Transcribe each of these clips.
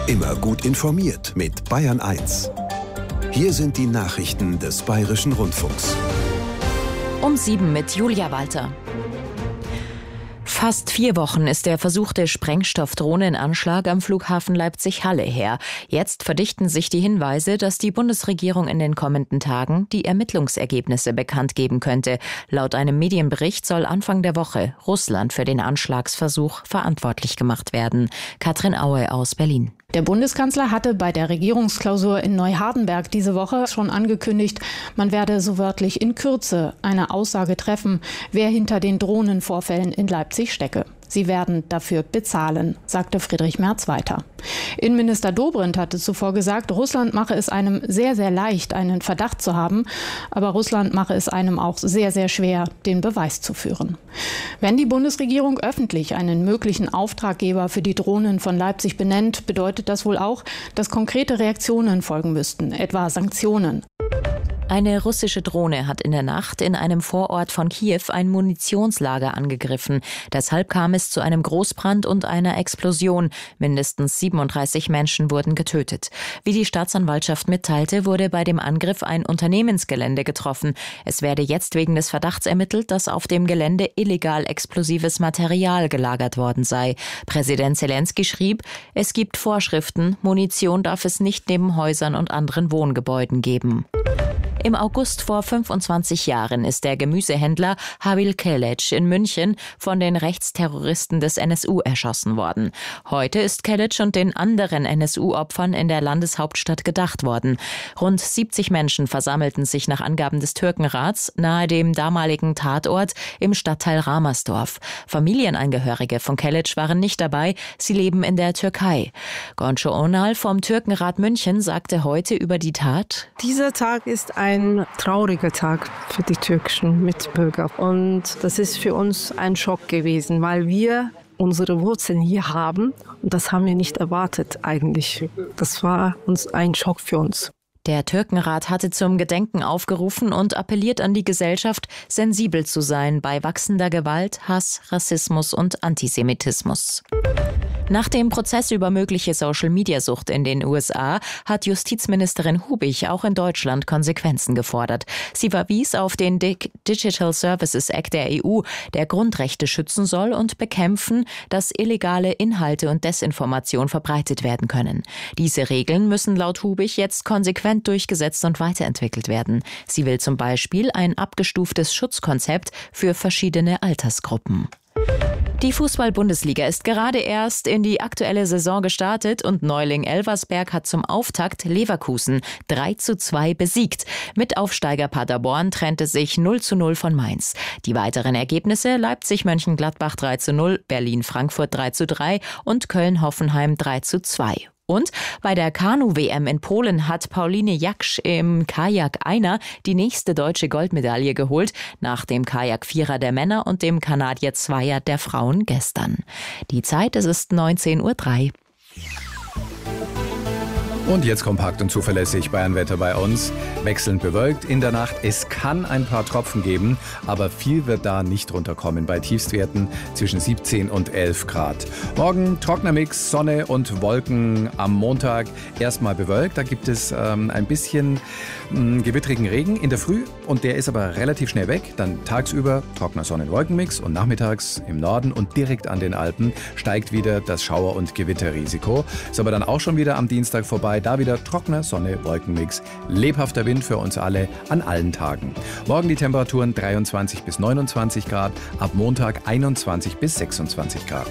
Immer gut informiert mit Bayern 1. Hier sind die Nachrichten des Bayerischen Rundfunks. Um 7 mit Julia Walter. Fast 4 Wochen ist der versuchte Sprengstoffdrohnenanschlag am Flughafen Leipzig-Halle her. Jetzt verdichten sich die Hinweise, dass die Bundesregierung in den kommenden Tagen die Ermittlungsergebnisse bekannt geben könnte. Laut einem Medienbericht soll Anfang der Woche Russland für den Anschlagsversuch verantwortlich gemacht werden. Katrin Aue aus Berlin. Der Bundeskanzler hatte bei der Regierungsklausur in Neuhardenberg diese Woche schon angekündigt, man werde so wörtlich in Kürze eine Aussage treffen, wer hinter den Drohnenvorfällen in Leipzig stecke. Sie werden dafür bezahlen, sagte Friedrich Merz weiter. Innenminister Dobrindt hatte zuvor gesagt, Russland mache es einem sehr, sehr leicht, einen Verdacht zu haben, aber Russland mache es einem auch sehr, sehr schwer, den Beweis zu führen. Wenn die Bundesregierung öffentlich einen möglichen Auftraggeber für die Drohnen von Leipzig benennt, bedeutet das wohl auch, dass konkrete Reaktionen folgen müssten, etwa Sanktionen. Eine russische Drohne hat in der Nacht in einem Vorort von Kiew ein Munitionslager angegriffen. Deshalb kam es zu einem Großbrand und einer Explosion. Mindestens 37 Menschen wurden getötet. Wie die Staatsanwaltschaft mitteilte, wurde bei dem Angriff ein Unternehmensgelände getroffen. Es werde jetzt wegen des Verdachts ermittelt, dass auf dem Gelände illegal explosives Material gelagert worden sei. Präsident Zelensky schrieb, es gibt Vorschriften, Munition darf es nicht neben Häusern und anderen Wohngebäuden geben. Im August vor 25 Jahren ist der Gemüsehändler Habil Keleç in München von den Rechtsterroristen des NSU erschossen worden. Heute ist Keleç und den anderen NSU-Opfern in der Landeshauptstadt gedacht worden. Rund 70 Menschen versammelten sich nach Angaben des Türkenrats nahe dem damaligen Tatort im Stadtteil Ramersdorf. Familienangehörige von Keleç waren nicht dabei, sie leben in der Türkei. Gonca Onal vom Türkenrat München sagte heute über die Tat: Dieser Tag ist ein trauriger Tag für die türkischen Mitbürger. Und das ist für uns ein Schock gewesen, weil wir unsere Wurzeln hier haben. Und das haben wir nicht erwartet eigentlich. Das war ein Schock für uns. Der Türkenrat hatte zum Gedenken aufgerufen und appelliert an die Gesellschaft, sensibel zu sein bei wachsender Gewalt, Hass, Rassismus und Antisemitismus. Nach dem Prozess über mögliche Social-Media-Sucht in den USA hat Justizministerin Hubich auch in Deutschland Konsequenzen gefordert. Sie verwies auf den Digital Services Act der EU, der Grundrechte schützen soll und bekämpfen, dass illegale Inhalte und Desinformation verbreitet werden können. Diese Regeln müssen laut Hubich jetzt konsequent durchgesetzt und weiterentwickelt werden. Sie will zum Beispiel ein abgestuftes Schutzkonzept für verschiedene Altersgruppen. Die Fußball-Bundesliga ist gerade erst in die aktuelle Saison gestartet und Neuling Elversberg hat zum Auftakt Leverkusen 3:2 besiegt. Mitaufsteiger Paderborn trennte sich 0:0 von Mainz. Die weiteren Ergebnisse: Leipzig-Mönchengladbach 3:0, Berlin-Frankfurt 3:3 und Köln-Hoffenheim 3:2. Und bei der Kanu-WM in Polen hat Pauline Jaksch im Kajak-Einer die nächste deutsche Goldmedaille geholt, nach dem Kajak-Vierer der Männer und dem Kanadier-Zweier der Frauen gestern. Die Zeit, es ist 19:03 Uhr. Und jetzt kompakt und zuverlässig Bayernwetter bei uns. Wechselnd bewölkt in der Nacht. Es kann ein paar Tropfen geben, aber viel wird da nicht runterkommen. Bei Tiefstwerten zwischen 17 und 11 Grad. Morgen trockener Mix, Sonne und Wolken am Montag. Erstmal bewölkt, da gibt es ein bisschen gewittrigen Regen in der Früh und der ist aber relativ schnell weg. Dann tagsüber trockener Sonnen-Wolkenmix und nachmittags im Norden und direkt an den Alpen steigt wieder das Schauer- und Gewitterrisiko. Ist aber dann auch schon wieder am Dienstag vorbei. Da wieder trockener Sonne-Wolkenmix. Lebhafter Wind für uns alle an allen Tagen. Morgen die Temperaturen 23 bis 29 Grad, ab Montag 21 bis 26 Grad.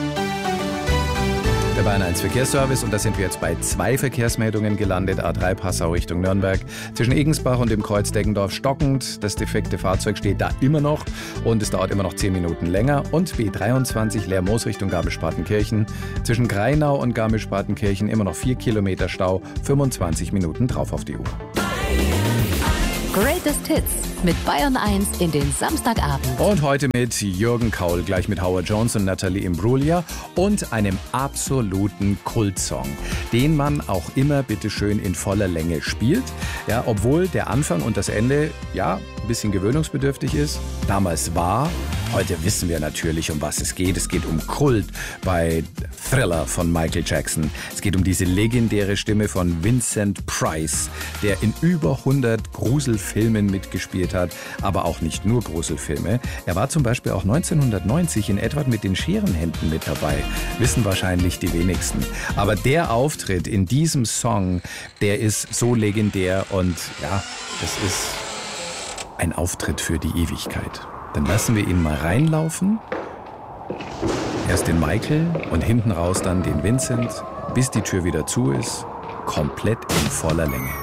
Der Bayern 1 Verkehrsservice und da sind wir jetzt bei 2 Verkehrsmeldungen gelandet. A3 Passau Richtung Nürnberg. Zwischen Egensbach und dem Kreuz Deggendorf stockend. Das defekte Fahrzeug steht da immer noch und es dauert immer noch 10 Minuten länger. Und B23 Lermoos Richtung Garmisch-Partenkirchen. Zwischen Greinau und Garmisch-Partenkirchen immer noch 4 Kilometer Stau. 25 Minuten drauf auf die Uhr. Greatest Hits mit Bayern 1 in den Samstagabend. Und heute mit Jürgen Kaul, gleich mit Howard Jones und Natalie Imbruglia und einem absoluten Kultsong, den man auch immer bitteschön in voller Länge spielt. Ja, obwohl der Anfang und das Ende ja ein bisschen gewöhnungsbedürftig ist. Damals war Heute wissen wir natürlich, um was es geht. Es geht um Kult bei Thriller von Michael Jackson. Es geht um diese legendäre Stimme von Vincent Price, der in über 100 Gruselfilmen mitgespielt hat, aber auch nicht nur Gruselfilme. Er war zum Beispiel auch 1990 in Edward mit den Scherenhänden mit dabei. Wissen wahrscheinlich die wenigsten. Aber der Auftritt in diesem Song, der ist so legendär und ja, es ist ein Auftritt für die Ewigkeit. Dann lassen wir ihn mal reinlaufen. Erst den Michael und hinten raus dann den Vincent, bis die Tür wieder zu ist, komplett in voller Länge.